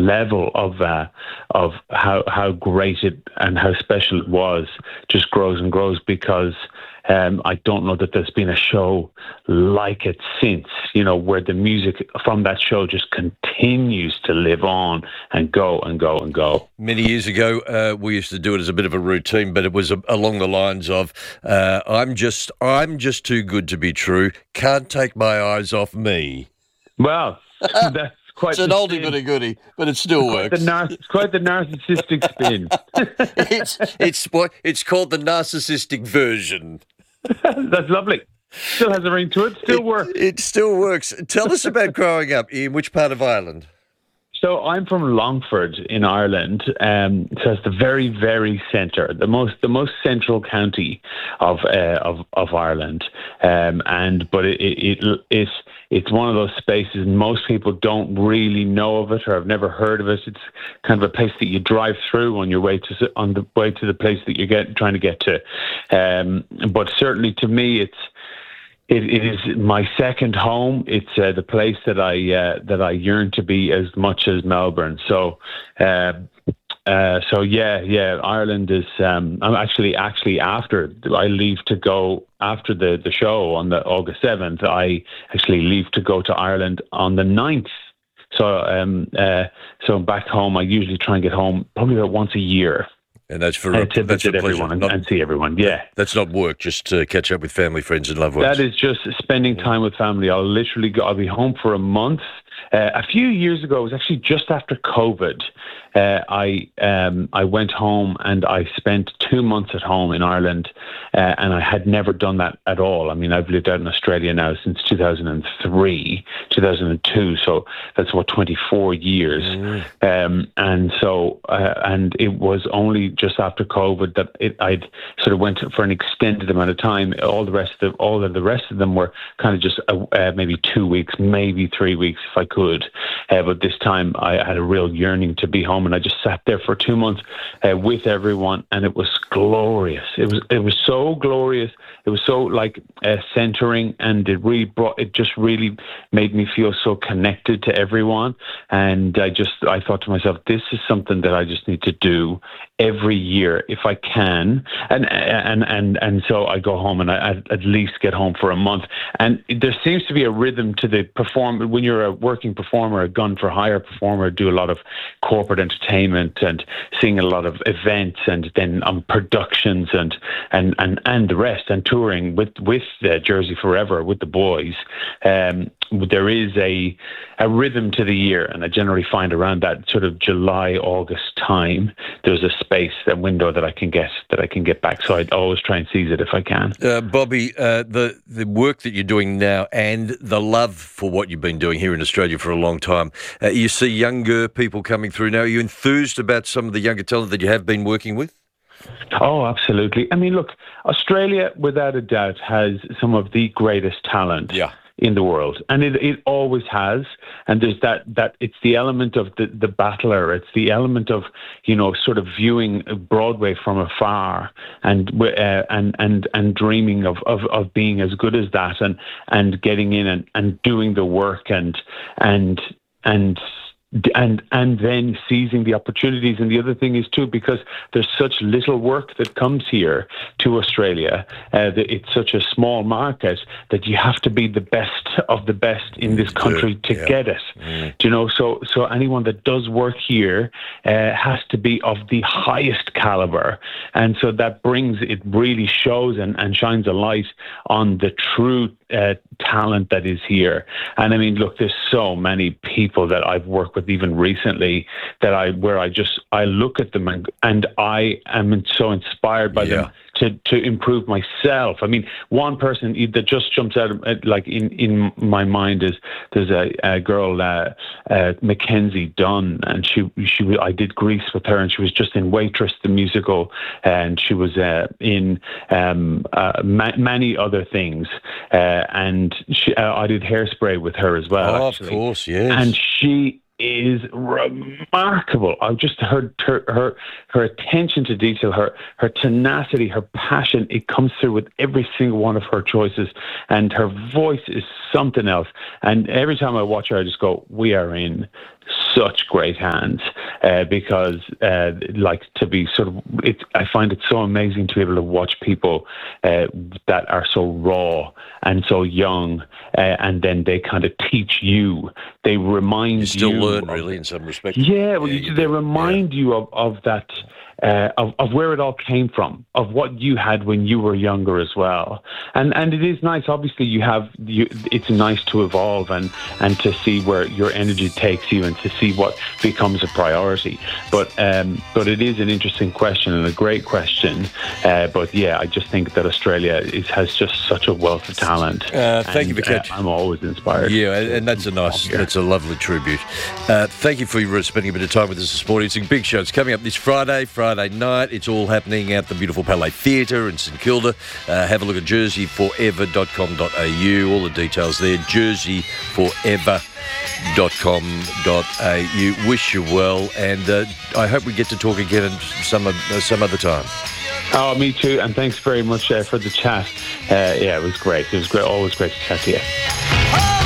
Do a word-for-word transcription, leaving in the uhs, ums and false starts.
level of uh, of how how great it and how special it was just grows and grows, because um, I don't know that there's been a show like it since, you know, where the music from that show just continues to live on and go and go and go. Many years ago, uh, we used to do it as a bit of a routine, but it was a, along the lines of, uh, "I'm just, I'm just too good to be true. Can't take my eyes off me." Well, that's quite It's an the oldie spin. but a goodie, but it still Quite works. the nar- it's quite the narcissistic spin. it's it's what it's called, the narcissistic version. That's lovely. Still has a ring to it. Still It, works. it still works. Tell us about growing up. In which part of Ireland? So I'm from Longford in Ireland, um, so it's the very, very centre, the most, the most central county of uh, of of Ireland, um, and but it, it, it it's it's one of those spaces most people don't really know of it or have never heard of it. It's kind of a place that you drive through on your way to on the way to the place that you're get, trying to get to, um, but certainly to me, it's. It, it is my second home. It's uh, the place that I uh, that I yearn to be as much as Melbourne. So, uh, uh, so yeah, yeah. Ireland is. Um, I'm actually actually after I leave to go after the, the show on the August seventh. I actually leave to go to Ireland on the ninth. So, um, uh, so back home. I usually try and get home probably about once a year. And that's for Uh, to that's visit for pleasure, everyone and, not, and see everyone. Yeah. That's not work, just to catch up with family, friends, and loved ones. That is just spending time with family. I'll literally go, I'll be home for a month. Uh, a few years ago, it was actually just after COVID. Uh, I um, I went home and I spent two months at home in Ireland, uh, and I had never done that at all. I mean, I've lived out in Australia now since two thousand three, two thousand two, so that's what twenty-four years. Mm. Um, and so, uh, and it was only just after COVID that it, I'd sort of went for an extended amount of time. All the rest of all of the rest of them were kind of just uh, uh, maybe two weeks, maybe three weeks if I could. Uh, but this time, I had a real yearning to be home. And I just sat there for two months uh, with everyone, and it was glorious. It was it was so glorious. It was so like uh, centering, and it really brought. It just really made me feel so connected to everyone. And I just I thought to myself, this is something that I just need to do every year if I can. And and and and so I go home, and I at, at least get home for a month. And there seems to be a rhythm to the perform. When you're a working performer, a gun for hire performer, do a lot of corporate entertainment and seeing a lot of events, and then um, productions and and and and the rest, and touring with with uh, Jersey Forever with the boys. Um, there is a a rhythm to the year, and I generally find around that sort of July, August time, there's a space, a window that I can get that I can get back. So I always try and seize it if I can. Uh, Bobby, uh, the the work that you're doing now and the love for what you've been doing here in Australia for a long time, uh, you see younger people coming through now. Are you enthused about some of the younger talent that you have been working with? Oh, absolutely. I mean, look, Australia, without a doubt, has some of the greatest talent. Yeah. In the world, and it, it always has. And there's that that it's the element of the the battler. It's the element of, you know, sort of viewing Broadway from afar, and uh, and and and dreaming of, of of being as good as that, and and getting in and, and doing the work, and and and. And and then seizing the opportunities. And the other thing is too, because there's such little work that comes here to Australia, uh, that it's such a small market that you have to be the best of the best in this country to yeah. get it. Mm. Do you know? So so anyone that does work here uh, has to be of the highest caliber, and so that brings it really shows and, and shines a light on the true uh, talent that is here. And I mean, look, there's so many people that I've worked with even recently that I where I just I look at them and, and I am so inspired by yeah. them to to improve myself. I mean, one person that just jumps out of, like in, in my mind is there's a, a girl uh, uh, Mackenzie Dunn, and she she I did Grease with her, and she was just in Waitress the musical, and she was uh, in um, uh, ma- many other things, uh, and she, uh, I did Hairspray with her as well. Oh, actually. Of course, yes. And she is remarkable. I've just heard her, her her attention to detail, her her tenacity, her passion. It comes through with every single one of her choices, and her voice is something else. And every time I watch her, I just go, "We are in such great hands," uh, because uh, like to be sort of it, I find it so amazing to be able to watch people uh, that are so raw and so young, uh, and then they kind of teach you. They remind you. You still you learn, of, really, in some respects. Yeah, well, Yeah, you, you they do. remind Yeah. you of of that. Uh, of, of where it all came from, of what you had when you were younger as well, and and it is nice. Obviously, you have you. It's nice to evolve and and to see where your energy takes you and to see what becomes a priority. But um, but it is an interesting question and a great question. Uh, but yeah, I just think that Australia is, has just such a wealth of talent. Uh, thank and, you for catching. Uh, I'm always inspired. Yeah, and, and that's a nice, that's a lovely tribute. Uh, thank you for your spending a bit of time with us this morning. It's a big show. It's coming up this Friday, Friday night. It's all happening at the beautiful Palais Theatre in St Kilda. Uh, have a look at jersey forever dot com dot a u. All the details there. jersey forever dot com dot a u. Wish you well, and uh, I hope we get to talk again some uh, some other time. Oh, me too. And thanks very much uh, for the chat. Uh, yeah, it was great. It was great. Always great to chat to you.